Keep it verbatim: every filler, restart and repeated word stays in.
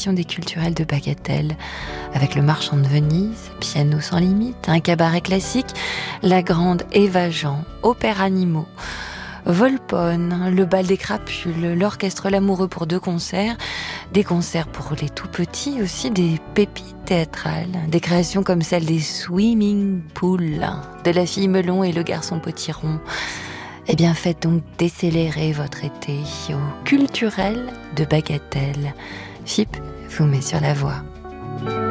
programmation des culturels de Bagatelle, avec le Marchand de Venise, Piano sans limite, un cabaret classique, la grande Eva Jean, Opéra Animaux, Volpone, le bal des crapules, l'orchestre L'Amoureux pour deux concerts, des concerts pour les tout petits aussi, des pépites théâtrales, des créations comme celle des Swimming Pools, de la fille melon et le garçon potiron. Eh bien, faites donc décélérer votre été au culturel de Bagatelle. F I P vous met sur la voie.